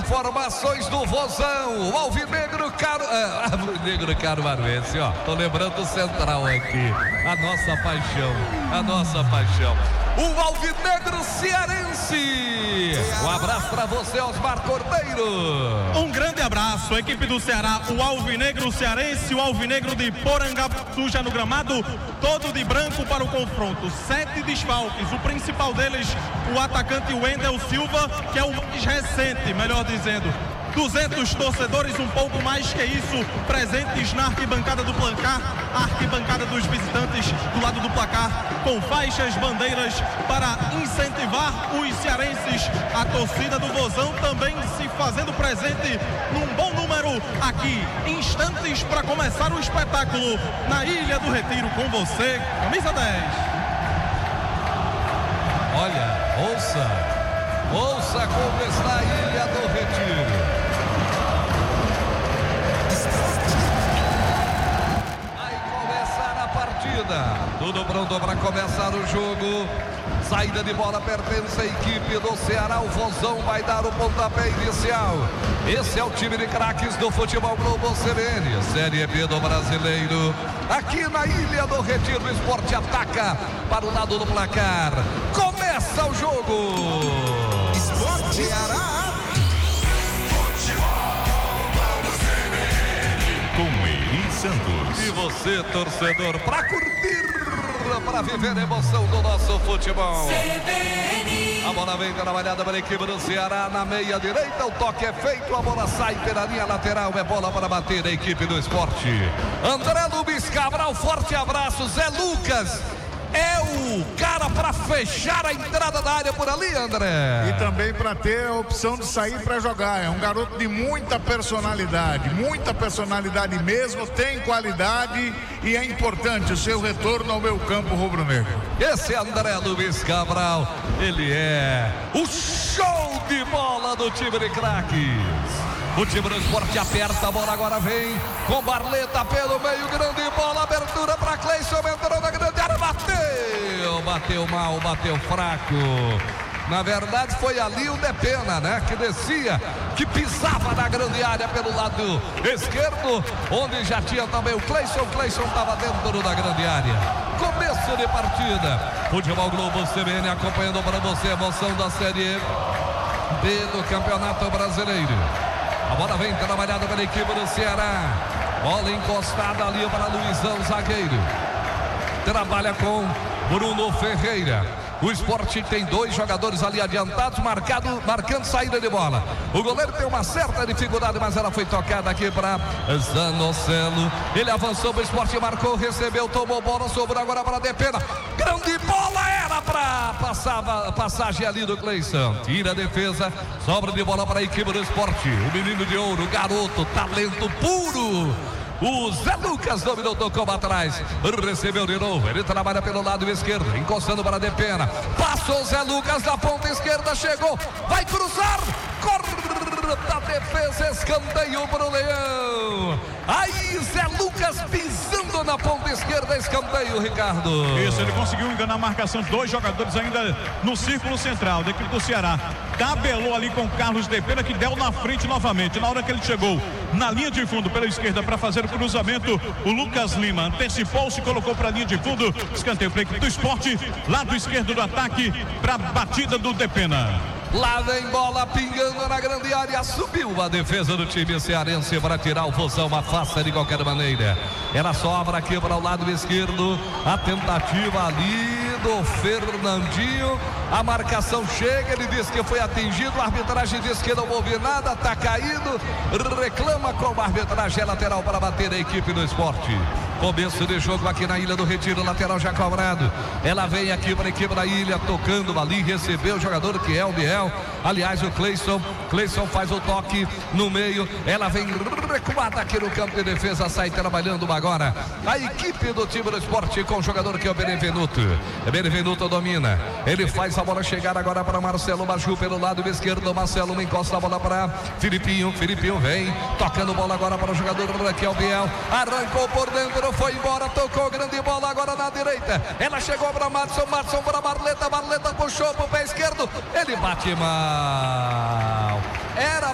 informações do Vozão. O Alvinegro Caruaruense, ó. Tô lembrando o Central aqui. A nossa paixão. O Alvinegro Cearense. Um abraço pra você, Osmar Cordeiro. Um grande abraço, a equipe do Ceará, o Alvinegro Cearense, o Alvinegro de Porangatu já no gramado, todo de branco para o confronto. 7 desfalques, o principal deles, o atacante Wendel Silva, que é o mais recente, melhor dizendo. 200 torcedores, um pouco mais que isso, presentes na arquibancada do placar, a arquibancada dos visitantes do lado do placar, com faixas, bandeiras para incentivar os cearenses. A torcida do Vozão também se fazendo presente num bom número aqui. Instantes para começar o espetáculo na Ilha do Retiro com você, camisa 10. Olha, ouça como está a Ilha do Retiro. Tudo pronto para começar o jogo. Saída de bola pertence à equipe do Ceará. O Vozão vai dar o pontapé inicial. Esse é o time de craques do Futebol Globo CBN, Série B do Brasileiro. Aqui na Ilha do Retiro, o Sport ataca para o lado do placar. Começa o jogo. Sport Ceará. Com Eli Santos. E você, torcedor, para curtir, para viver a emoção do nosso futebol. A bola vem trabalhada pela equipe do Ceará na meia direita. O toque é feito, a bola sai pela linha lateral. É bola para bater a equipe do esporte. André Luiz Cabral, forte abraço. Zé Lucas é o cara para fechar a entrada da área por ali, André. E também para ter a opção de sair para jogar. É um garoto de muita personalidade mesmo, tem qualidade e é importante o seu retorno ao meu campo rubro-negro. Esse é André Luiz Cabral, ele é o show de bola do time de craques. O time do esporte aperta, a bola agora vem com Barleta pelo meio, grande bola, abertura para Cleison, entrou na grande área, bateu mal, bateu fraco. Na verdade foi ali o Depena, né? Que descia, que pisava na grande área pelo lado esquerdo, onde já tinha também o Cleison. O Cleison estava dentro da grande área. Começo de partida. Futebol Globo CBN acompanhando para você a emoção da Série B do Campeonato Brasileiro. A bola vem trabalhada pela equipe do Ceará. Bola encostada ali para Luizão, zagueiro. Trabalha com Bruno Ferreira. O Sport tem 2 jogadores ali adiantados, marcando saída de bola. O goleiro tem uma certa dificuldade, mas ela foi tocada aqui para Zanocelo. Ele avançou para o Sport, marcou, recebeu, tomou bola, sobrou agora para Depena. Grande bola, era para passagem ali do Cleison. Tira a defesa, sobra de bola para a equipe do Sport. O menino de ouro, garoto, talento puro. O Zé Lucas dominou, tocou para trás, recebeu de novo, ele trabalha pelo lado esquerdo, encostando para Depena, passou o Zé Lucas da ponta esquerda, chegou, vai cruzar, corta a defesa, escanteio para o Leão. Aí Zé Lucas pisando na ponta esquerda, escanteio, Ricardo. Isso, ele conseguiu enganar a marcação de 2 jogadores ainda no círculo central da equipe do Ceará. Tabelou ali com Carlos Depena, que deu na frente novamente. Na hora que ele chegou na linha de fundo pela esquerda para fazer o cruzamento, o Lucas Lima antecipou-se, colocou para a linha de fundo, escanteio para a equipe do Sport, lado esquerdo do ataque, para a batida do Depena. Lá vem bola pingando na grande área, subiu a defesa do time cearense para tirar o Vozão, afasta de qualquer maneira. Ela sobra aqui para o lado esquerdo, a tentativa ali do Fernandinho, a marcação chega, ele diz que foi atingido, a arbitragem diz que não houve nada, está caído, reclama com a arbitragem, lateral para bater a equipe do Esporte. Começo de jogo aqui na Ilha do Retiro, lateral já cobrado. Ela vem aqui para a equipe da Ilha, tocando ali, recebeu o jogador que é o Biel. Aliás, o Cleison faz o toque no meio. Ela vem recuada aqui no campo de defesa, sai trabalhando agora a equipe do time do Esporte com o jogador que é o Benevenuto. Benevenuto domina, ele faz a bola chegar agora para Marcelo Baju pelo lado esquerdo. Marcelo encosta a bola para Filipinho vem, tocando bola agora para o jogador que é o Biel. Arrancou por dentro, foi embora, tocou grande bola agora na direita. Ela chegou para Madson para Barleta puxou para o pé esquerdo, ele bate mal. Era